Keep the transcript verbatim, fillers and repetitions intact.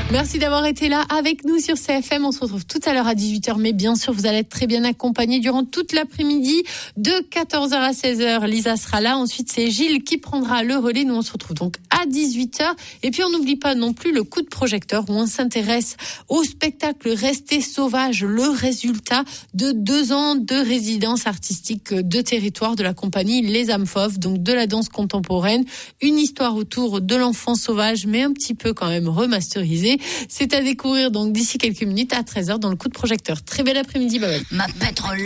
Merci d'avoir été là avec nous sur C F M. On se retrouve tout à l'heure à dix-huit heures. Mais bien sûr, vous allez être très bien accompagnés durant toute l'après-midi de quatorze heures à seize heures. Lisa sera là. Ensuite, c'est Gilles qui prendra le relais. Nous, on se retrouve donc à dix-huit heures. Et puis, on n'oublie pas non plus le coup de projecteur où on s'intéresse au spectacle Rester sauvage, le résultat de deux ans de résidence artistique de territoire de la compagnie Les Âmes Fauves, donc de la danse contemporaine. Une histoire autour de l'enfant sauvage, mais un petit peu quand même remasterisée. C'est à découvrir donc d'ici quelques minutes à treize heures dans le coup de projecteur. Très bel après-midi, bye bye. Ma pétrole.